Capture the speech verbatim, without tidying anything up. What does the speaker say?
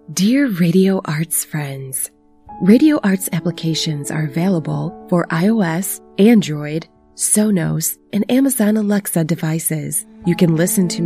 Dear Radio Arts friends, Radio Arts applications are available for iOS, Android, Sonos, and Amazon Alexa devices. You can listen to